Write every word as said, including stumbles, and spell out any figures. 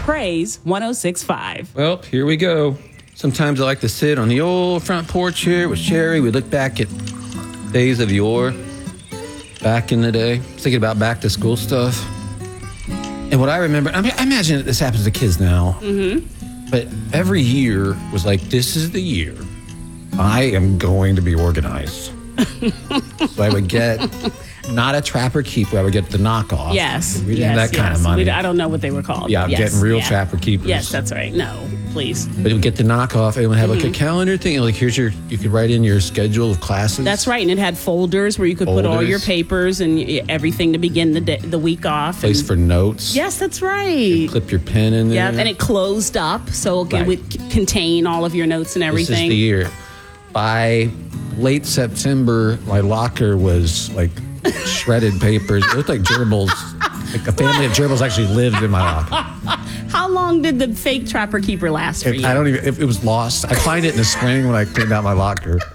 Praise one oh six point five. Well, here we go. Sometimes I like to sit on the old front porch here with Sherry. We look back at days of yore, back in the day, thinking about back to school stuff. And what I remember, I mean, I imagine that this happens to kids now, mm-hmm. but every year was like, this is the year I am going to be organized. So I would get not a Trapper Keeper, I would get the knockoff. Yes. We didn't yes, have that yes. kind of money. We, I don't know what they were called. Yeah, I'm yes, getting real yeah. Trapper Keepers. Yes, that's right. No, please. But it would get the knockoff, and it would have Mm-hmm. like a calendar thing. And like, here's your, you could write in your schedule of classes. That's right. And it had folders where you could put all Folders. your papers and y- everything to begin the day, the week off. Place and, for notes. Yes, that's right. Clip your pen in there. Yeah, and it closed up, so it Right. would c- contain all of your notes and This everything. is the year. By late September, my locker was like shredded papers. It looked like gerbils. Like a family of gerbils actually lived in my locker. How long did the fake Trapper Keeper last for It, you? I don't even. It, it was lost. I find it in the spring when I cleaned out my locker.